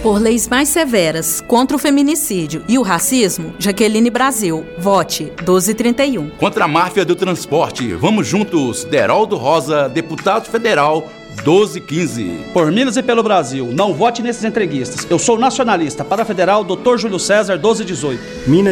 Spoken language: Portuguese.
Por leis mais severas contra o feminicídio e o racismo, Jaqueline Brasil. Vote 1231. Contra a máfia do transporte, vamos juntos. Deraldo Rosa, deputado federal, 1215. Por Minas e pelo Brasil, não vote nesses entreguistas. Eu sou nacionalista. Para a federal, Dr. Júlio César, 1218. Minas